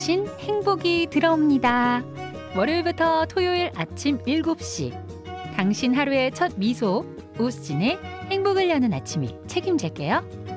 신 행복이 들어옵니다. 월요일부터 토요일 아침 7시. 당신 하루의 첫 미소, 오스진의 행복을 여는 아침이 책임질게요.